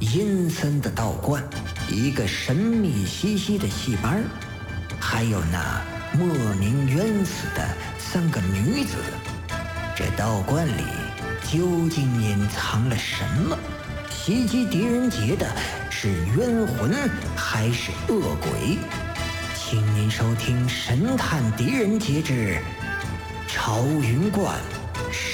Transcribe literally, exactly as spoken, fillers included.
阴森的道观，一个神秘兮兮的戏班，还有那莫名冤死的三个女子。这道观里究竟隐藏了什么？袭击狄仁杰的是冤魂还是恶鬼？请您收听《神探狄仁杰之朝云观》。